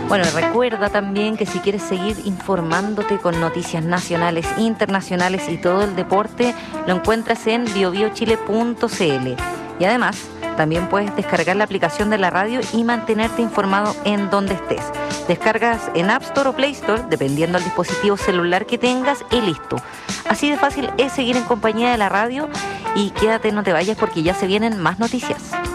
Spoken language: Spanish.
Bueno, recuerda también que si quieres seguir informándote con noticias nacionales, internacionales y todo el deporte, lo encuentras en biobiochile.cl. Y además, también puedes descargar la aplicación de la radio y mantenerte informado en donde estés. Descargas en App Store o Play Store, dependiendo del dispositivo celular que tengas, y listo. Así de fácil es seguir en compañía de la radio y quédate, no te vayas porque ya se vienen más noticias.